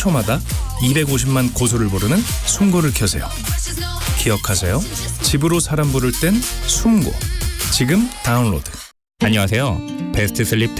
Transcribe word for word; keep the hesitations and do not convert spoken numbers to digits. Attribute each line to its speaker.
Speaker 1: 초마다 이백오십만 고소를 부르는 숨고를 켜세요. 기억하세요. 집으로 사람 부를 땐 숨고. 지금 다운로드.
Speaker 2: 안녕하세요. 베스트 슬립